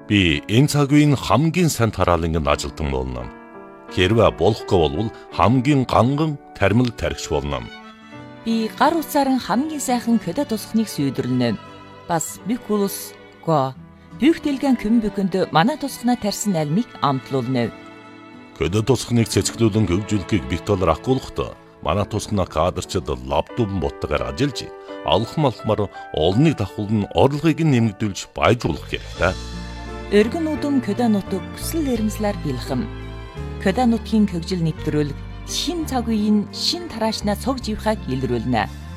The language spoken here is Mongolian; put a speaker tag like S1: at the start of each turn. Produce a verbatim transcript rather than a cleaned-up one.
S1: Би энэ цаг үеийн хамгийн сайн тараалангийн ажилтан болно. Хэрвээ болохгүй бол хамгийн ганган тармил тархич болно.
S2: Би гар утсаар хамгийн сайхан көдө тусахныг сүйдрлэнэ. Бас бикулус го бүхтэлгэн көмбөкөнд манай тусахна тарьсан альмыг амтлуулна.
S1: Көдө тусахныг цэцгэлүүлэн хөгжүүлэхийг битолор ахгуулахдаа манай тусахна кадрчид лаптоп боттойгоор ажиллаж алхам алхмаар олныг давхулн орлогыг нэмэгдүүлж баяжуулах хэрэгтэй.
S2: Өргөн үдэм көдө нутаг хүсэл эрмслэр бэлхэм. Көдө нутгийн хөгжил нэвтрүүлэг шин цаг үеийн шин тараашнаа цог живхаг илрүүлнэ.